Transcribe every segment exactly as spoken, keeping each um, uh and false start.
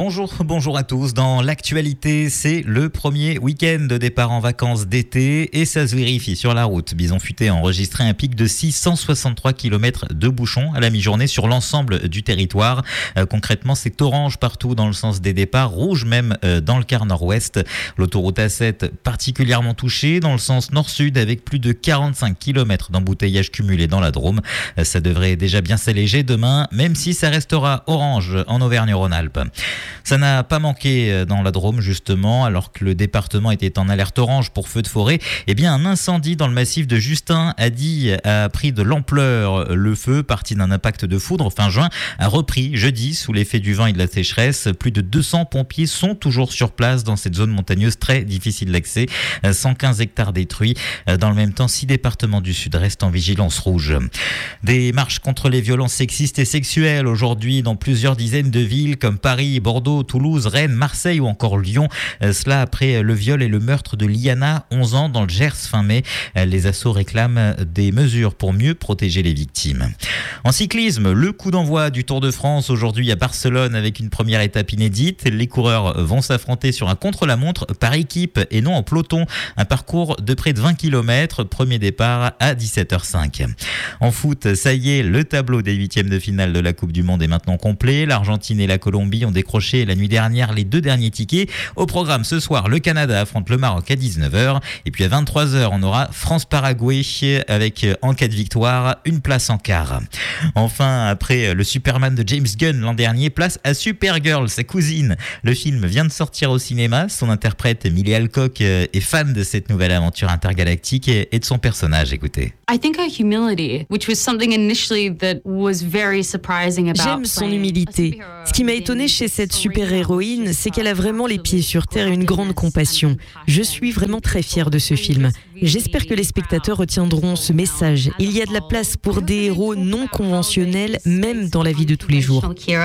Bonjour, bonjour à tous. Dans l'actualité, c'est le premier week-end de départ en vacances d'été et ça se vérifie sur la route. Bison Futé a enregistré un pic de six cent soixante-trois kilomètres de bouchons à la mi-journée sur l'ensemble du territoire. Euh, concrètement, c'est orange partout dans le sens des départs, rouge même euh, dans le quart nord-ouest. L'autoroute A sept particulièrement touchée dans le sens nord-sud avec plus de quarante-cinq kilomètres d'embouteillage cumulé dans la Drôme. Euh, ça devrait déjà bien s'alléger demain, même si ça restera orange en Auvergne-Rhône-Alpes. Ça n'a pas manqué dans la Drôme justement, alors que le département était en alerte orange pour feu de forêt. Eh bien, un incendie dans le massif de Justin a dit a pris de l'ampleur. Le feu, parti d'un impact de foudre fin juin, a repris jeudi sous l'effet du vent et de la sécheresse. Plus de deux cents pompiers sont toujours sur place dans cette zone montagneuse très difficile d'accès. cent quinze hectares détruits. Dans le même temps, six départements du sud restent en vigilance rouge. Des marches contre les violences sexistes et sexuelles aujourd'hui dans plusieurs dizaines de villes comme Paris, Bordeaux, Toulouse, Rennes, Marseille ou encore Lyon. Cela après le viol et le meurtre de Liana, onze ans, dans le Gers fin mai. Les assos réclament des mesures pour mieux protéger les victimes. En cyclisme, le coup d'envoi du Tour de France aujourd'hui à Barcelone avec une première étape inédite. Les coureurs vont s'affronter sur un contre-la-montre par équipe et non en peloton. Un parcours de près de vingt kilomètres. Premier départ à dix-sept heures cinq. En foot, ça y est, le tableau des huitièmes de finale de la Coupe du Monde est maintenant complet. L'Argentine et la Colombie ont décroché la nuit dernière les deux derniers tickets. Au programme ce soir, le Canada affronte le Maroc à dix-neuf heures. Et puis à vingt-trois heures, on aura France-Paraguay avec, en cas de victoire, une place en quart. Enfin, après le Superman de James Gunn l'an dernier, place à Supergirl, sa cousine. Le film vient de sortir au cinéma. Son interprète, Millie Alcock, est fan de cette nouvelle aventure intergalactique et de son personnage. Écoutez. I think her humility, which was something initially that was very surprising about. J'aime son humilité. Ce qui m'a étonné chez cette super-héroïne, c'est qu'elle a vraiment les pieds sur terre et une grande compassion. Je suis vraiment très fière de ce film. J'espère que les spectateurs retiendront ce message. Il y a de la place pour des héros non conventionnels, même dans la vie de tous les jours.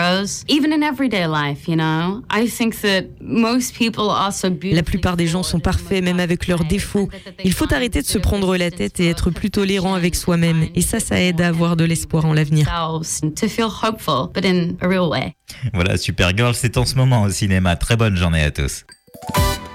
La plupart des gens sont parfaits, même avec leurs défauts. Il faut arrêter de se prendre la tête et être plus tolérant avec soi-même. Et ça, ça aide à avoir de l'espoir en l'avenir. Voilà, Supergirl, c'est en ce moment au cinéma. Très bonne journée à tous.